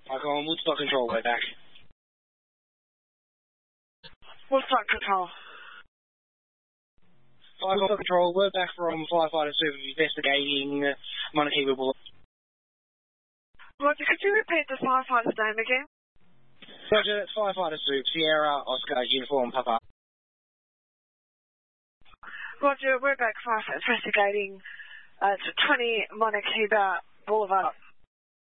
I go on Woodstock Control, we're back. Woodstock Control. Woodstock Control, we're back from Firefighter Super investigating Montevideo Boulevard. Roger, could you repeat the firefighter's name again? Roger, it's Firefighter Super, Sierra, Oscar, Uniform, Papa. Roger, we're back for investigating 20 Montevideo Boulevard.